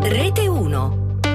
Rete 1.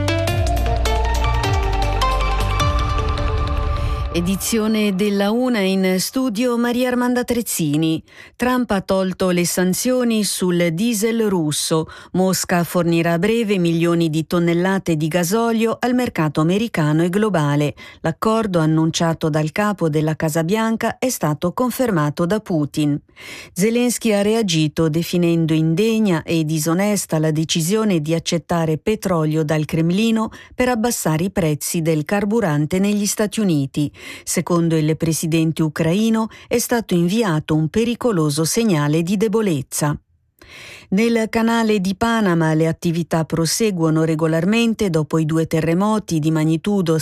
Edizione della Una, in studio Maria Armanda Trezzini. Trump ha tolto le sanzioni sul diesel russo. Mosca fornirà a breve milioni di tonnellate di gasolio al mercato americano e globale. L'accordo annunciato dal capo della Casa Bianca è stato confermato da Putin. Zelensky ha reagito definendo indegna e disonesta la decisione di accettare petrolio dal Cremlino per abbassare i prezzi del carburante negli Stati Uniti. Secondo il presidente ucraino è stato inviato un pericoloso segnale di debolezza. Nel canale di Panama le attività proseguono regolarmente dopo i 2 terremoti di magnitudo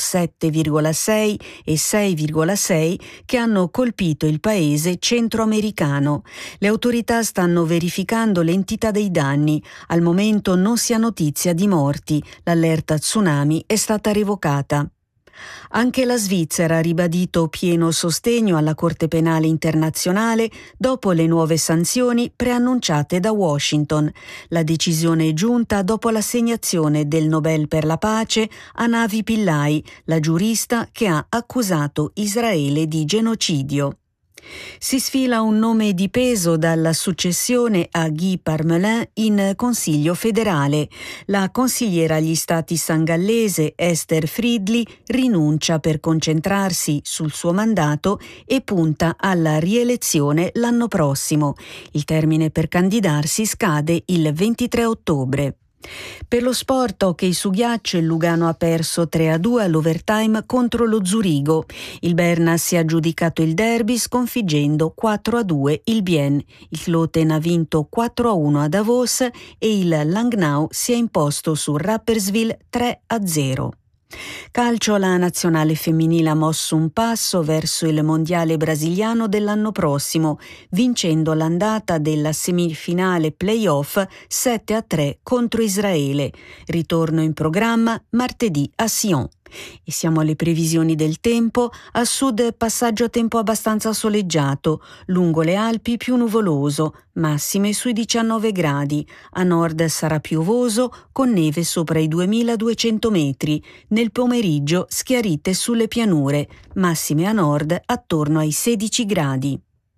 7,6 e 6,6 che hanno colpito il paese centroamericano. Le autorità stanno verificando l'entità dei danni. Al momento non si ha notizia di morti. L'allerta tsunami è stata revocata. Anche la Svizzera ha ribadito pieno sostegno alla Corte Penale Internazionale dopo le nuove sanzioni preannunciate da Washington. La decisione è giunta dopo l'assegnazione del Nobel per la pace a Navi Pillay, la giurista che ha accusato Israele di genocidio. Si sfila un nome di peso dalla successione a Guy Parmelin in Consiglio federale. La consigliera agli Stati sangallese Esther Fridley rinuncia per concentrarsi sul suo mandato e punta alla rielezione l'anno prossimo. Il termine per candidarsi scade il 23 ottobre. Per lo sport, hockey su ghiaccio, il Lugano ha perso 3-2 all'overtime contro lo Zurigo. Il Berna si è aggiudicato il derby sconfiggendo 4-2 il Bien. Il Kloten ha vinto 4-1 a Davos e il Langnau si è imposto su Rapperswil 3-0. Calcio, la nazionale femminile ha mosso un passo verso il mondiale brasiliano dell'anno prossimo, vincendo l'andata della semifinale play-off 7-3 contro Israele. Ritorno in programma martedì a Sion. E siamo alle previsioni del tempo. A sud passaggio a tempo abbastanza soleggiato, lungo le Alpi più nuvoloso, massime sui 19 gradi. A nord sarà piovoso con neve sopra i 2200 metri. Nel pomeriggio schiarite sulle pianure, massime a nord attorno ai 16 gradi.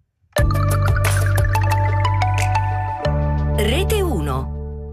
Rete 1.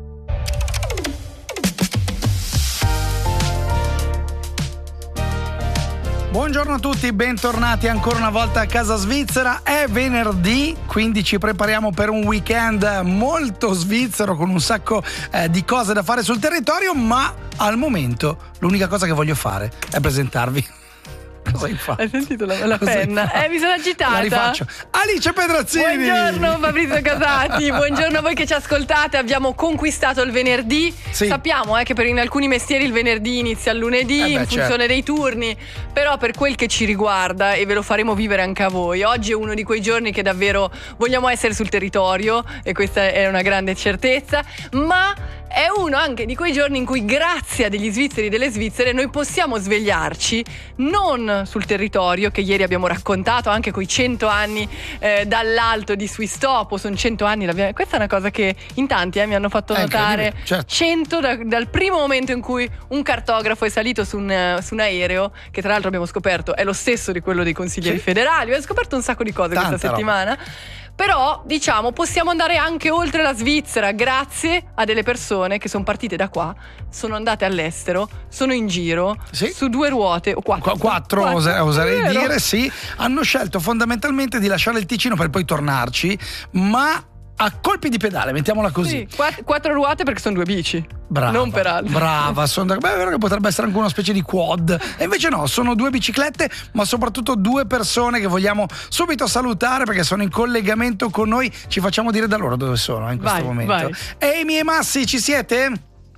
Buongiorno a tutti, bentornati ancora una volta a Casa Svizzera. È venerdì, quindi ci prepariamo per un weekend molto svizzero con un sacco di cose da fare sul territorio, ma al momento l'unica cosa che voglio fare è presentarvi. Cosa hai fatto? Hai sentito la penna? Mi sono agitata. La rifaccio. Alice Pedrazzini. Buongiorno Fabrizio Casati. Buongiorno a voi che ci ascoltate. Abbiamo conquistato il venerdì. Sì. Sappiamo che in alcuni mestieri il venerdì inizia il lunedì in funzione dei turni. Però per quel che ci riguarda, e ve lo faremo vivere anche a voi, oggi è uno di quei giorni che davvero vogliamo essere sul territorio, e questa è una grande certezza, ma è uno anche di quei giorni in cui, grazie a degli svizzeri e delle svizzere, noi possiamo svegliarci non sul territorio, che ieri abbiamo raccontato anche coi 100 anni dall'alto di Swiss Topo. Sono 100 anni, questa è una cosa che in tanti mi hanno fatto notare. Certo. 100 dal primo momento in cui un cartografo è salito su un aereo, che tra l'altro abbiamo scoperto è lo stesso di quello dei consiglieri federali. Abbiamo scoperto un sacco di cose questa settimana. Però diciamo possiamo andare anche oltre la Svizzera grazie a delle persone che sono partite da qua, sono andate all'estero, sono in giro su 2 ruote o 4 oserei dire, sì, hanno scelto fondamentalmente di lasciare il Ticino per poi tornarci, ma a colpi di pedale, mettiamola così. Sì, 4 ruote perché sono 2 bici. Brava, non per altro. Brava, è vero che potrebbe essere anche una specie di quad. E invece no, sono 2 biciclette, ma soprattutto 2 persone che vogliamo subito salutare perché sono in collegamento con noi. Ci facciamo dire da loro dove sono in questo momento. Vai. Amy e Massi, ci siete?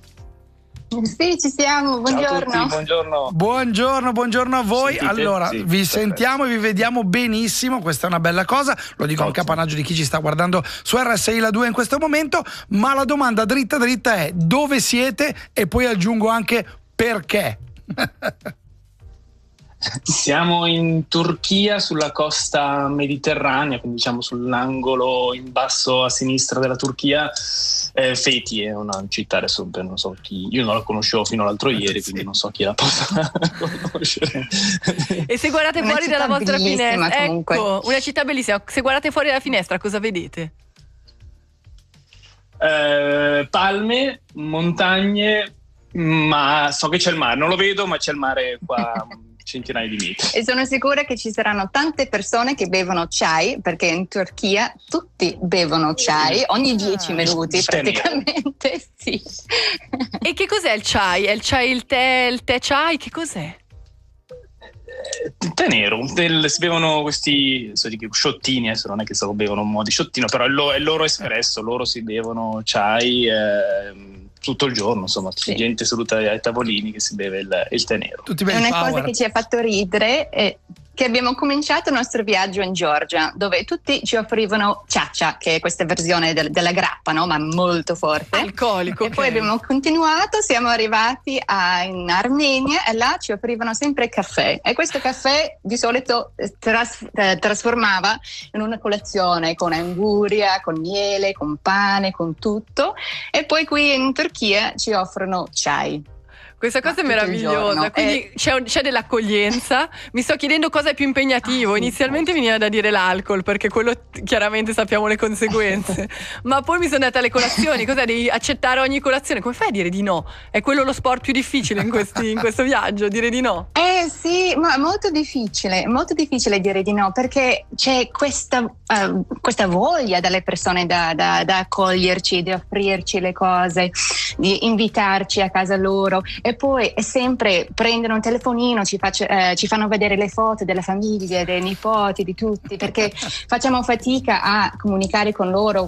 Sì, ci siamo, buongiorno. Ciao a tutti, Buongiorno a voi. Sentite? Allora, Sì, vi perfetto. sentiamo e vi vediamo benissimo, questa è una bella cosa, lo dico anche a panaggio di chi ci sta guardando su RSI La 2 in questo momento, ma la domanda dritta è: dove siete? E poi aggiungo anche perché. Siamo in Turchia, sulla costa mediterranea, quindi diciamo sull'angolo in basso a sinistra della Turchia. Feti è una città, adesso non so chi, io non la conoscevo fino all'altro ieri, quindi non so chi la possa conoscere. E se guardate fuori dalla vostra finestra, comunque. Ecco, una città bellissima, se guardate fuori dalla finestra cosa vedete? Palme, montagne, ma so che c'è il mare, non lo vedo, ma c'è il mare qua centinaia di metri. E sono sicura che ci saranno tante persone che bevono chai, perché in Turchia tutti bevono chai ogni 10 minuti praticamente. Sì. E che cos'è il chai? È il chai, il tè chai, che cos'è? Tè nero, si bevono questi sciottini, adesso non è che se lo bevono un mo' di sciottino, però è il loro espresso, loro si bevono chai tutto il giorno, insomma, sì. Gente seduta ai tavolini che si beve il tè nero. È una cosa che ci ha fatto ridere è che abbiamo cominciato il nostro viaggio in Georgia, dove tutti ci offrivano ciaccia, che è questa versione della grappa, no? Ma molto forte. Alcolico. E poi abbiamo continuato, siamo arrivati in Armenia e là ci offrivano sempre caffè. E questo caffè di solito trasformava in una colazione con anguria, con miele, con pane, con tutto. E poi qui in Turchia ci offrono chai. Questa cosa è meravigliosa, quindi c'è dell'accoglienza. Mi sto chiedendo cosa è più impegnativo. Inizialmente mi veniva da dire l'alcol, perché quello chiaramente sappiamo le conseguenze. Ma poi mi sono data alle colazioni. Cos'è? Devi accettare ogni colazione. Come fai a dire di no? È quello lo sport più difficile in questo viaggio, dire di no. Sì, ma è molto difficile dire di no, perché c'è questa voglia dalle persone da accoglierci, di offrirci le cose, di invitarci a casa loro. E poi è sempre prendere un telefonino, ci fanno vedere le foto della famiglia, dei nipoti, di tutti, perché facciamo fatica a comunicare con loro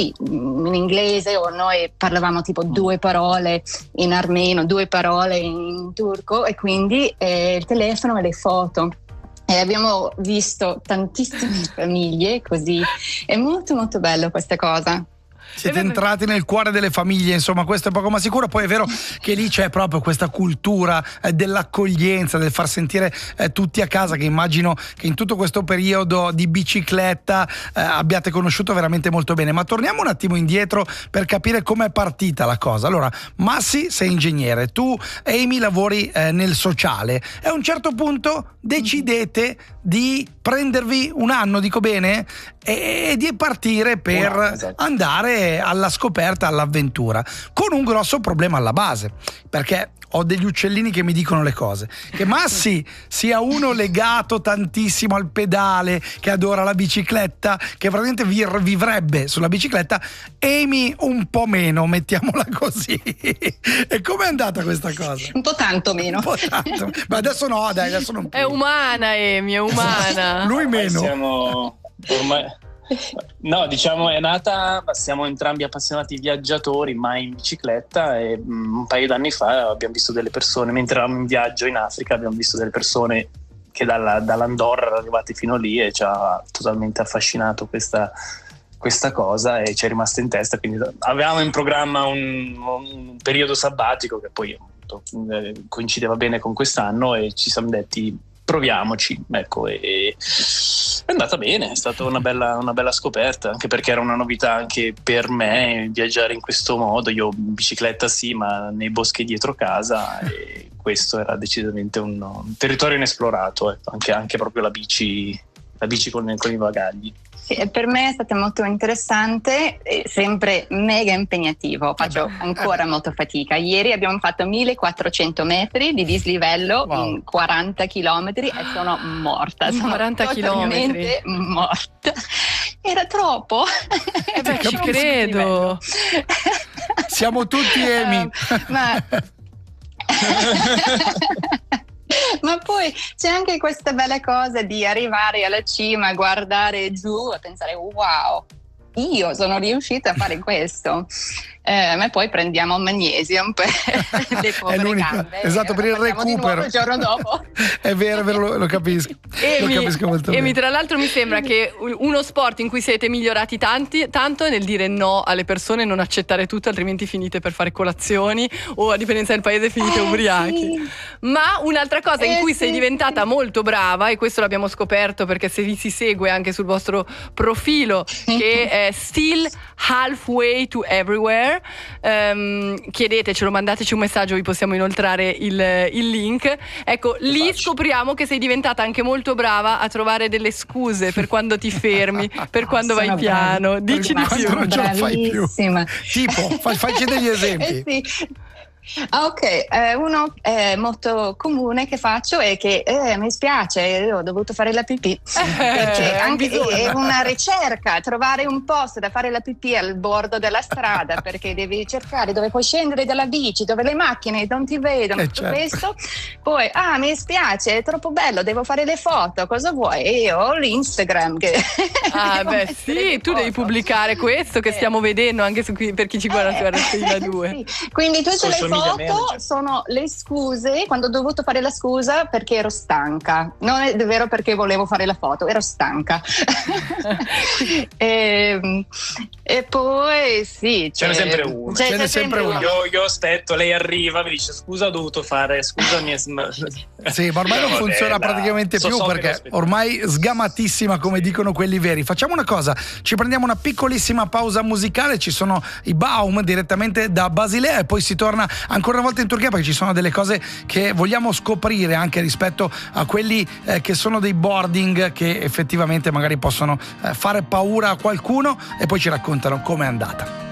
in inglese, o noi parlavamo tipo 2 parole in armeno, 2 parole in turco, e quindi il telefono e le foto. E abbiamo visto tantissime famiglie così, è molto molto bello questa cosa. Siete entrati nel cuore delle famiglie, insomma, questo è poco ma sicuro. Poi è vero che lì c'è proprio questa cultura dell'accoglienza, del far sentire tutti a casa, che immagino che in tutto questo periodo di bicicletta abbiate conosciuto veramente molto bene. Ma torniamo un attimo indietro per capire com'è partita la cosa. Allora, Massi, sei ingegnere, tu Amy lavori nel sociale, e a un certo punto decidete di prendervi un anno, dico bene, e di partire per andare alla scoperta, all'avventura, con un grosso problema alla base, perché ho degli uccellini che mi dicono le cose, che Massi sia uno legato tantissimo al pedale, che adora la bicicletta, che praticamente vivrebbe sulla bicicletta, Amy un po' meno, mettiamola così. E com'è andata questa cosa? Un po' tanto meno. Ma adesso no, dai, adesso non più. È umana Amy, è umana. Lui meno. Siamo ormai... No, diciamo è nata, siamo entrambi appassionati viaggiatori, mai in bicicletta, e un paio d'anni fa abbiamo visto delle persone, mentre eravamo in viaggio in Africa, abbiamo visto delle persone che dall'Andorra erano arrivate fino lì, e ci ha totalmente affascinato questa cosa, e ci è rimasta in testa. Quindi avevamo in programma un periodo sabbatico che poi coincideva bene con quest'anno, e ci siamo detti proviamoci, ecco, e è andata bene, è stata una bella scoperta, anche perché era una novità anche per me viaggiare in questo modo. Io in bicicletta sì, ma nei boschi dietro casa, e questo era decisamente un territorio inesplorato, ecco. Anche proprio la bici con i bagagli. Sì, per me è stato molto interessante, sempre mega impegnativo, faccio ancora molto fatica. Ieri abbiamo fatto 1400 metri di dislivello in 40 chilometri e sono morta. Sono 40 totalmente morta. Era troppo. Ci credo. Siamo tutti Amy. Ma poi c'è anche questa bella cosa di arrivare alla cima, guardare giù e pensare wow, io sono riuscita a fare questo. ma poi prendiamo magnesium per le povere gambe. Esatto, per il recupero. Il giorno dopo. È vero, lo capisco. Lo capisco molto bene. Tra l'altro mi sembra che uno sport in cui siete migliorati tanto è nel dire no alle persone, non accettare tutto, altrimenti finite per fare colazioni o, a dipendenza del paese, finite ubriachi. Sì. Ma un'altra cosa in cui sei diventata molto brava, e questo l'abbiamo scoperto perché se vi si segue anche sul vostro profilo, che è Still Halfway to Everywhere, chiedetecelo, mandateci un messaggio, vi possiamo inoltrare il link. Ecco, lì scopriamo che sei diventata anche molto brava a trovare delle scuse per quando ti fermi, per quando vai piano. Dici di più. Non ce la fai più. Tipo, facci degli esempi. Sì. Ok, uno molto comune che faccio è che mi spiace, ho dovuto fare la pipì, perché anche è una ricerca, trovare un posto da fare la pipì al bordo della strada, perché devi cercare dove puoi scendere dalla bici, dove le macchine non ti vedono, tutto questo. Poi mi spiace, è troppo bello, devo fare le foto, cosa vuoi? E io ho l'Instagram che sì, tu devi pubblicare questo che stiamo vedendo anche per chi ci guarda su RTL 2. Sì. Quindi tutte le foto sono le scuse, quando ho dovuto fare la scusa perché ero stanca, non è vero perché volevo fare la foto, ero stanca. E poi sì, ce n'è sempre uno. C'è sempre uno. Io aspetto, lei arriva, mi dice scusa, ho dovuto fare, scusami. Sì, ma ormai non funziona praticamente più perché ormai sgamatissima, come dicono quelli veri. Facciamo una cosa, ci prendiamo una piccolissima pausa musicale, ci sono i Baum direttamente da Basilea e poi si torna ancora una volta in Turchia perché ci sono delle cose che vogliamo scoprire anche rispetto a quelli che sono dei boarding che effettivamente magari possono fare paura a qualcuno, e poi ci raccontano com'è andata.